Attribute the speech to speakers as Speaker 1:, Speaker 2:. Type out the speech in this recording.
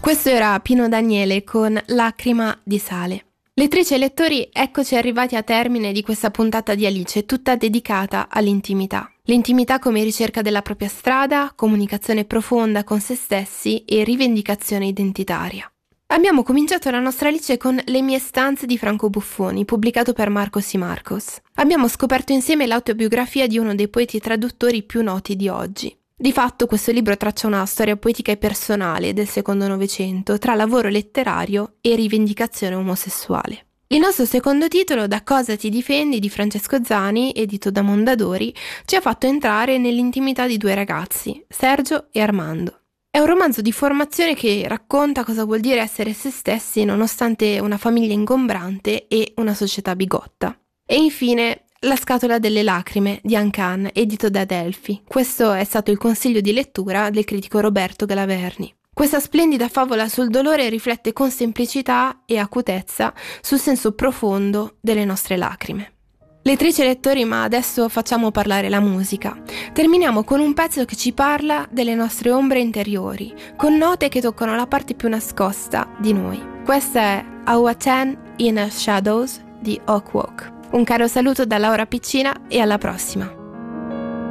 Speaker 1: Questo era Pino Daniele con Lacrima di sale. Lettrici e lettori, eccoci arrivati a termine di questa puntata di Alice, tutta dedicata all'intimità. L'intimità come ricerca della propria strada, comunicazione profonda con se stessi e rivendicazione identitaria. Abbiamo cominciato la nostra Alice con Le mie stanze di Franco Buffoni, pubblicato per Marcos y Marcos. Abbiamo scoperto insieme l'autobiografia di uno dei poeti traduttori più noti di oggi. Di fatto questo libro traccia una storia poetica e personale del secondo Novecento tra lavoro letterario e rivendicazione omosessuale. Il nostro secondo titolo, Da cosa ti difendi, di Francesco Zani, edito da Mondadori, ci ha fatto entrare nell'intimità di due ragazzi, Sergio e Armando. È un romanzo di formazione che racconta cosa vuol dire essere se stessi nonostante una famiglia ingombrante e una società bigotta. E infine La scatola delle lacrime di Ancan, edito da Adelphi. Questo è stato il consiglio di lettura del critico Roberto Galaverni. Questa splendida favola sul dolore riflette con semplicità e acutezza sul senso profondo delle nostre lacrime. Lettrici e lettori, ma adesso facciamo parlare la musica. Terminiamo con un pezzo che ci parla delle nostre ombre interiori, con note che toccano la parte più nascosta di noi. Questa è Our 10 Inner Shadows di Hawk Walk. Un caro saluto da Laura Piccina e alla prossima!